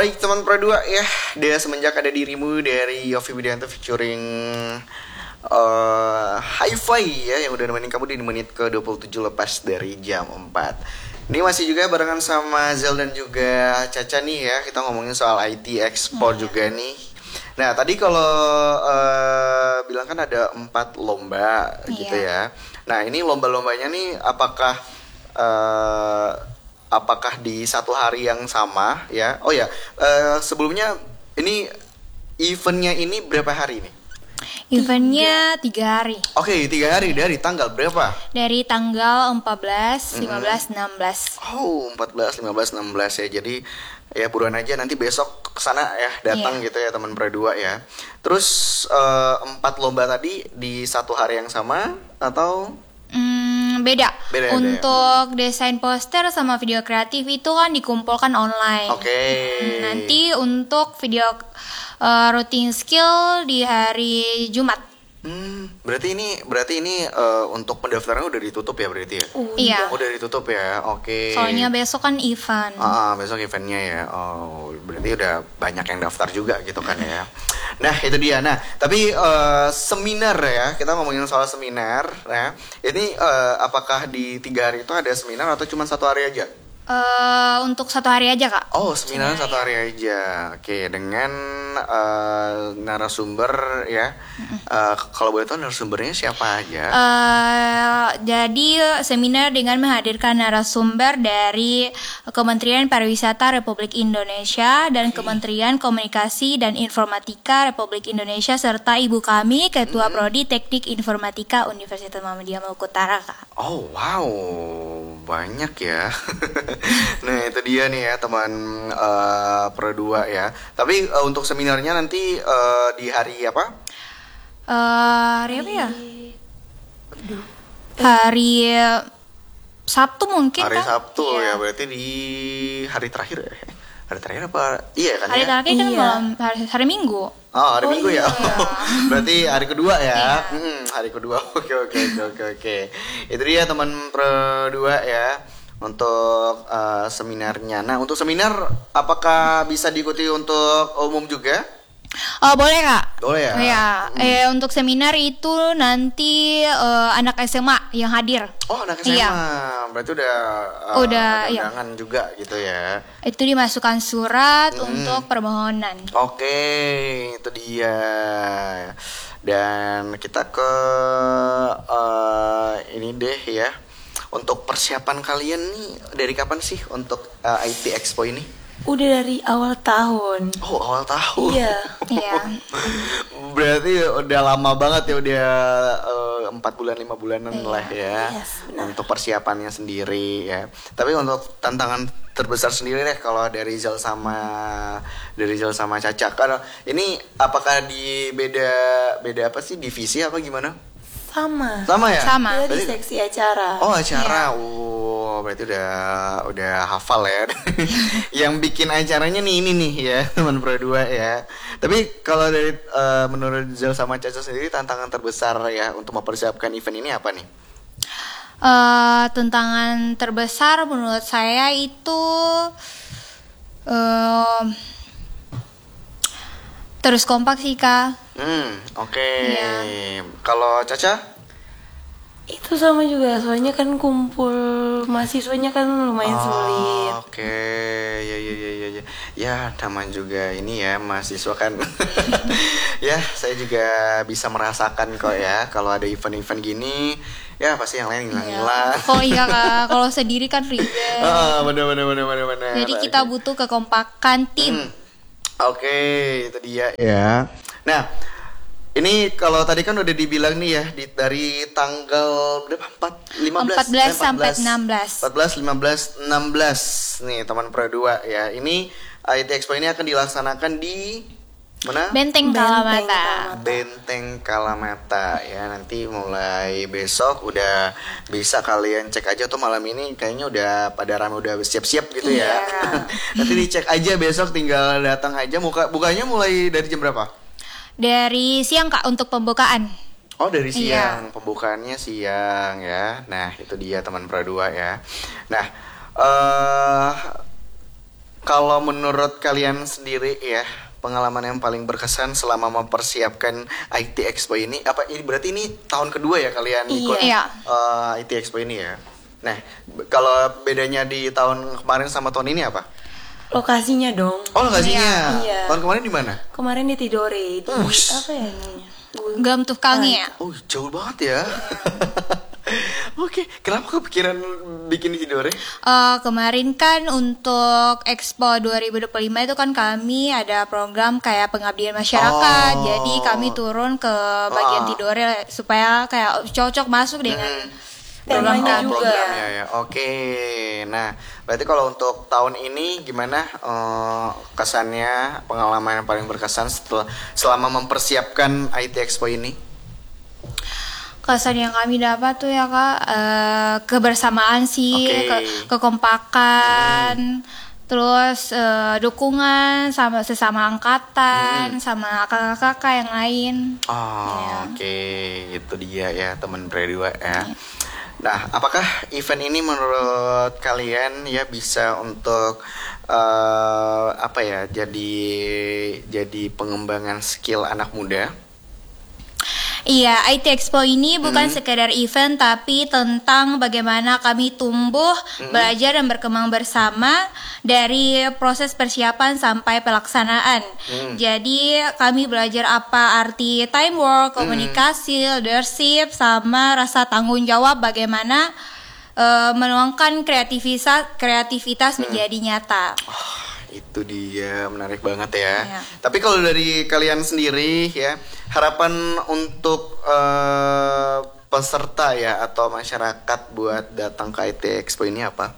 Alright teman Pro 2 ya, dia semenjak ada dirimu dari Yovie Widianto featuring Hi-Fi ya, yang udah nemenin kamu di menit ke 27 lepas dari jam 4. Ini masih juga barengan sama Zel dan juga Caca nih ya, kita ngomongin soal IT Expo juga nih. Nah tadi kalau bilang kan ada 4 lomba gitu ya. Nah ini lomba-lombanya nih apakah di satu hari yang sama ya? Oh ya, sebelumnya ini eventnya ini berapa hari ini? Eventnya 3 hari. Oke, 3 hari dari tanggal berapa? Dari tanggal 14, 15, 16. Oh, 14, 15, 16 ya. Jadi ya buruan aja nanti besok kesana ya, datang gitu ya teman Pro 2 ya. Terus 4 lomba tadi di satu hari yang sama atau? Beda. Untuk desain poster sama video kreatif itu kan dikumpulkan online. Oke. Nanti untuk video routing skill di hari Jumat. Berarti ini untuk pendaftaran udah ditutup ya berarti ya? Iya. Udah ditutup ya. Oke. Soalnya besok kan event. Besok eventnya ya. Oh, berarti udah banyak yang daftar juga gitu kan ya. Nah, itu dia. Nah, tapi seminar ya. Kita ngomongin soal seminar ya. Ini apakah di 3 hari itu ada seminar atau cuma 1 hari aja? Untuk 1 hari aja, Kak. Oh, seminar 1 hari aja. Oke, dengan narasumber ya. Kalau boleh tahu narasumbernya siapa aja? Jadi seminar dengan menghadirkan narasumber dari Kementerian Pariwisata Republik Indonesia dan Kementerian Komunikasi dan Informatika Republik Indonesia serta ibu kami Ketua Prodi Teknik Informatika Universitas Muhammadiyah Maluku Utara, Kak. Oh, wow. Banyak ya. Nah itu dia nih ya teman Pro 2 ya. Tapi untuk seminarnya nanti di hari apa? Hari apa ya? Hari Sabtu mungkin. Hari kan? Sabtu ya, berarti di hari terakhir ya. Hari terakhir apa? Iya kan hari ya? terakhir kan malam hari Minggu. Oh, hari Minggu ya. Iya. Berarti hari kedua ya. Hari kedua. Oke. Itu dia teman Pro 2 ya. Untuk seminarnya. Nah, untuk seminar apakah bisa diikuti untuk umum juga? Oh, boleh, Kak. Boleh ya. Untuk seminar itu nanti anak SMA yang hadir. Oh, anak SMA. Iya. Berarti udah ada undangan juga gitu ya. Itu dimasukkan surat untuk permohonan. Oke, itu dia. Dan kita ke ini deh ya. Untuk persiapan kalian nih dari kapan sih untuk IT Expo ini? Udah dari awal tahun. Oh, awal tahun. Iya. Berarti udah lama banget ya, udah 4 bulan 5 bulanan lah ya. Yes, untuk persiapannya sendiri ya. Tapi untuk tantangan terbesar sendiri deh kalau dari Zel sama Caca. Kalau ini apakah di beda apa sih, divisi apa gimana? Sama ya? Sama. Kita di seksi acara. Oh, acara. Berarti udah hafal ya. Yang bikin acaranya nih ini nih ya, teman Pro 2 ya. Tapi kalau dari menurut Zel sama Caca sendiri tantangan terbesar ya untuk mempersiapkan event ini apa nih? Tantangan terbesar menurut saya itu terus kompak sih, Kak. Oke. Kalau Caca? Itu sama juga, soalnya kan kumpul mahasiswanya kan lumayan sulit. Oke. Ya, namanya juga ini ya mahasiswa kan. Ya, saya juga bisa merasakan kok ya kalau ada event-event gini. Ya pasti yang lain hilang-hilang. Oh iya, Kak, kalau sendiri kan ribet. Bener. Jadi kita butuh kekompakan tim. Oke, itu dia ya. Nah, ini kalau tadi kan udah dibilang nih ya dari tanggal berapa? 14 sampai 16. 14, 15, 16 nih teman Pro 2 ya. Ini IT Expo ini akan dilaksanakan di mana? Benteng Kalamata. Benteng Kalamata ya. Nanti mulai besok udah bisa kalian cek aja tuh, malam ini kayaknya udah pada rame, udah siap-siap gitu ya. Nanti dicek aja besok, tinggal datang aja. Bukanya mulai dari jam berapa? Dari siang, Kak, untuk pembukaan. Oh, dari siang. Pembukaannya siang ya. Nah, itu dia teman Pro 2 ya. Nah, Kalau menurut kalian sendiri ya, pengalaman yang paling berkesan selama mempersiapkan IT Expo ini, apa ini berarti ini tahun kedua ya kalian ikut Iya. IT Expo ini ya? Nah, kalau bedanya di tahun kemarin sama tahun ini apa? Lokasinya dong. Oh, lokasinya. Iya. Tahun kemarin di mana? Kemarin di Tidore, di Ush. apa ya namanya? Gam Tukangnya. Oh, jauh banget ya. Oke, kenapa kepikiran bikin di Tidore? Kemarin kan untuk Expo 2025 itu kan kami ada program kayak pengabdian masyarakat. Oh. Jadi kami turun ke bagian Tidore supaya kayak cocok masuk dengan program Temanya kami. juga. Programnya ya. Oke. Nah, berarti kalau untuk tahun ini gimana kesannya, pengalaman yang paling berkesan selama mempersiapkan IT Expo ini? Kesan yang kami dapat tuh ya Kak, kebersamaan sih, Oke. kekompakan, terus dukungan sama sesama angkatan, sama kakak-kakak yang lain. Oh, oke, itu dia ya teman Pre2 ya. Nah, apakah event ini menurut kalian ya bisa untuk apa ya, jadi pengembangan skill anak muda? Iya, IT Expo ini bukan sekedar event tapi tentang bagaimana kami tumbuh, belajar dan berkembang bersama dari proses persiapan sampai pelaksanaan. Jadi kami belajar apa arti teamwork, komunikasi, leadership, sama rasa tanggung jawab bagaimana menuangkan kreativitas menjadi nyata. Itu dia, menarik banget ya. Iya. Tapi kalau dari kalian sendiri ya, harapan untuk peserta ya atau masyarakat buat datang ke IT Expo ini apa?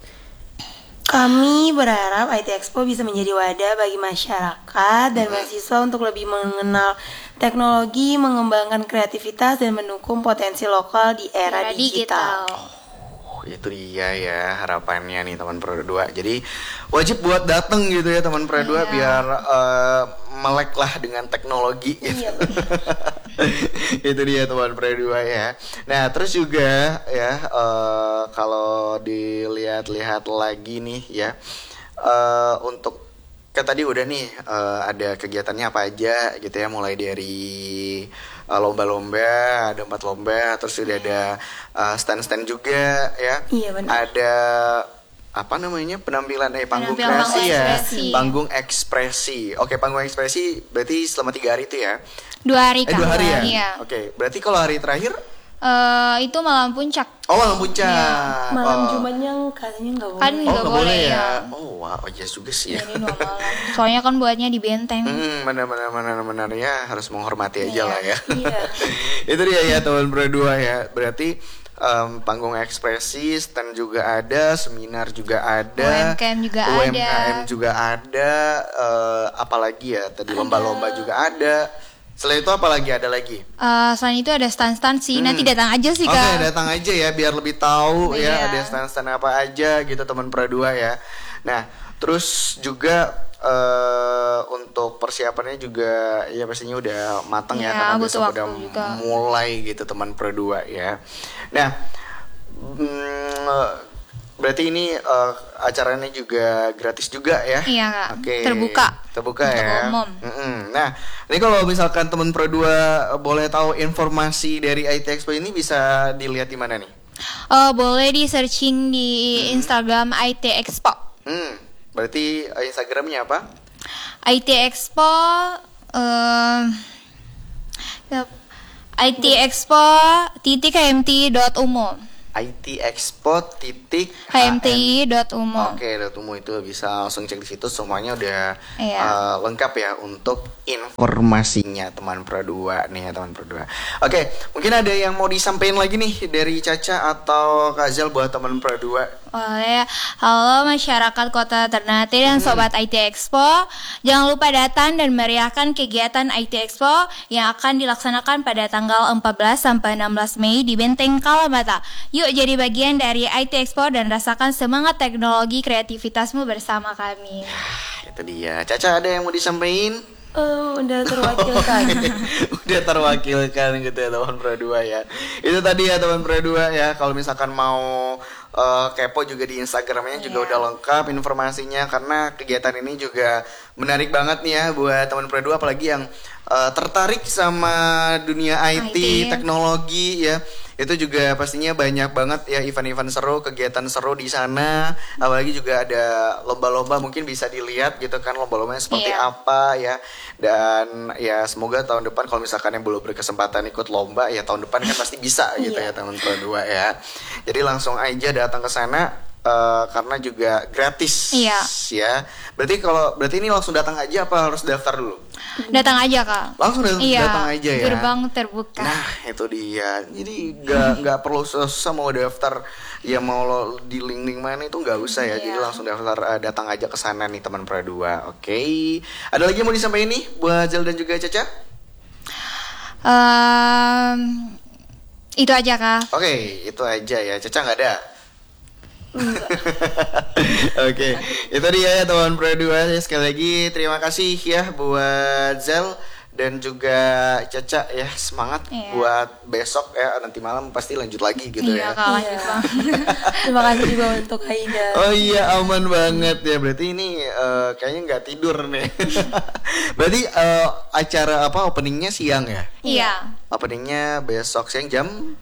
Kami berharap IT Expo bisa menjadi wadah bagi masyarakat dan mahasiswa untuk lebih mengenal teknologi, mengembangkan kreativitas dan mendukung potensi lokal di era digital. Itu dia ya harapannya nih teman Pro2. Jadi wajib buat dateng gitu ya teman Pro2 biar melek lah dengan teknologi gitu. Iya, Itu dia teman Pro2 ya. Nah, terus juga ya kalau dilihat-lihat lagi nih ya, untuk kan tadi udah nih ada kegiatannya apa aja gitu ya, mulai dari lomba-lomba, ada 4 lomba, terus udah ada stand-stand juga ya. Iya, benar. Ada apa namanya, penampilan panggung Penampilan kreasi ya, ekspresi. panggung ekspresi. Oke, panggung ekspresi berarti selama 3 hari itu ya? 2 hari Kak. 2 hari ya? Iya. Oke, berarti kalau hari terakhir? Itu malam puncak. Oh, malam puncak. Malam Oh. Jumat yang katanya nggak boleh. Kan Oh, nggak nggak boleh boleh ya? ya. Oh, wow, yes juga sih ya. Jadi 2 malam. Soalnya kan buatnya di benteng. Benar ya, harus menghormati aja lah ya. Iya. Itu dia ya teman Pro2 ya. Berarti panggung ekspresi, stand juga ada, seminar juga ada, UMKM juga UMKM ada. juga ada, apalagi ya tadi lomba-lomba juga ada. Selain itu apalagi ada lagi? Selain itu ada stand-stand sih. Nanti datang aja sih Oke, Kak. datang aja ya biar lebih tahu ya Iya. ada stand-stand apa aja gitu teman Pro2 ya. Nah, terus juga untuk persiapannya juga ya pastinya udah matang ya Iya, karena butuh besok udah waktu juga. mulai gitu teman Pro2 ya. Nah, berarti ini acaranya juga gratis juga ya? Iya, Kak. Oke. Terbuka. Terbuka Untuk ya. umum. Nah, ini kalau misalkan teman Pro2 boleh tahu informasi dari IT Expo ini bisa dilihat di mana nih? Boleh di searching di Instagram IT Expo. Berarti Instagramnya apa? IT Expo IT Expo .hmt.umum. IT Expo HMTI.umum. Oke, Datumu itu bisa langsung cek di situ, semuanya udah Iya. lengkap ya untuk informasinya teman Pro2 nih ya teman Pro2. Oke, mungkin ada yang mau disampaikan lagi nih dari Caca atau Kak Zal buat teman Pro2. Oleh halo masyarakat Kota Ternate dan Sobat IT Expo, jangan lupa datang dan meriahkan kegiatan IT Expo yang akan dilaksanakan pada tanggal 14 sampai 16 Mei di Benteng Kalamata. Yuk jadi bagian dari IT Expo dan rasakan semangat teknologi kreativitasmu bersama kami. Itu dia. Caca ada yang mau disampaikan? Udah terwakilkan. Udah terwakilkan gitu ya teman Pro2 ya. Itu tadi ya teman Pro2 ya. Kalau misalkan mau kepo juga di Instagramnya juga udah lengkap informasinya, karena kegiatan ini juga menarik banget nih ya buat teman Pro 2 apalagi yang tertarik sama dunia IT, teknologi ya. Itu juga pastinya banyak banget ya event-event seru, kegiatan seru di sana. Apalagi juga ada lomba-lomba, mungkin bisa dilihat gitu kan lomba-lombanya seperti apa ya. Dan ya semoga tahun depan kalau misalkan yang belum berkesempatan ikut lomba ya tahun depan kan pasti bisa gitu ya teman Pro 2 ya. Jadi langsung aja datang ke sana. Karena juga gratis ya. Berarti ini langsung datang aja apa harus daftar dulu? Datang aja Kak. Langsung datang aja ya. Gerbang terbuka. Nah itu dia. Jadi nggak perlu susah mau daftar. Ya mau lo di link mana itu nggak usah ya. Jadi langsung daftar, datang aja ke sana nih teman Pro 2. Oke. Ada lagi yang mau disampaikan nih buat Zel dan juga Caca? Itu aja Kak. Oke, itu aja ya. Caca nggak ada? Oke, itu dia ya teman Pro 2. Sekali lagi terima kasih ya buat Zel dan juga Caca ya, semangat buat besok ya, nanti malam pasti lanjut lagi gitu ya. Terima kasih juga untuk Aida. Oh iya, aman banget ya. Berarti ini kayaknya nggak tidur nih. Berarti acara apa openingnya siang ya? Iya. Openingnya besok siang jam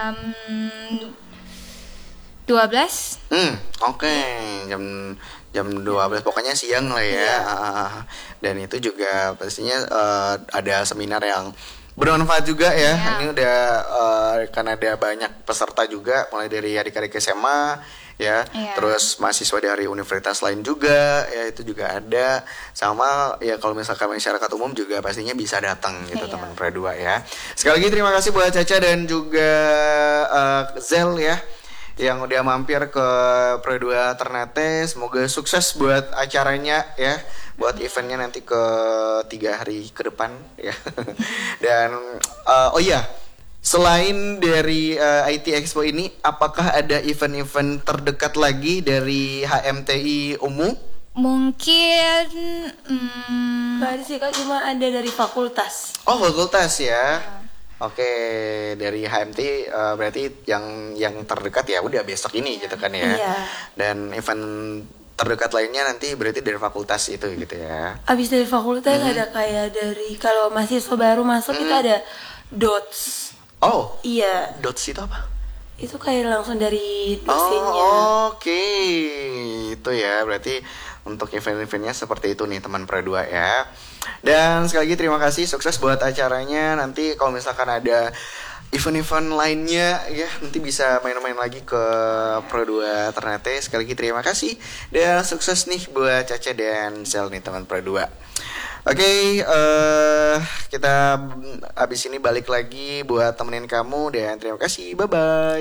12. Oke. Jam 12 pokoknya siang lah ya. Dan itu juga pastinya ada seminar yang bermanfaat juga ya. Ini udah karena ada banyak peserta juga, mulai dari adik-adik SMA ya, terus mahasiswa dari universitas lain juga ya, itu juga ada, sama ya kalau misalkan masyarakat umum juga pastinya bisa datang gitu teman Pro 2 ya. Sekali lagi terima kasih buat Caca dan juga Zel ya yang udah mampir ke Pro 2 Ternate. Semoga sukses buat acaranya ya, buat eventnya nanti ke 3 hari ke depan ya. Dan oh iya, selain dari IT Expo ini, apakah ada event-event terdekat lagi dari HMTI UMU? Mungkin Gak ada sih Kak, cuma ada dari fakultas. Oh fakultas ya. Oke, dari HMT berarti yang terdekat ya udah besok ini gitu kan ya. Dan event terdekat lainnya nanti berarti dari fakultas itu gitu ya. Abis dari fakultas ada kayak dari, kalau mahasiswa baru masuk itu ada DOTS. Oh iya. DOTS itu apa? Itu kayak langsung dari dosennya. Oke. Itu ya berarti untuk event-eventnya seperti itu nih teman Pro 2 ya. Dan sekali lagi terima kasih, sukses buat acaranya. Nanti kalau misalkan ada event-event lainnya ya, nanti bisa main-main lagi ke Pro 2 Ternate. Sekali lagi terima kasih dan sukses nih buat Caca dan Zel nih teman Pro 2. Oke, kita abis ini balik lagi buat temenin kamu dan terima kasih, bye-bye.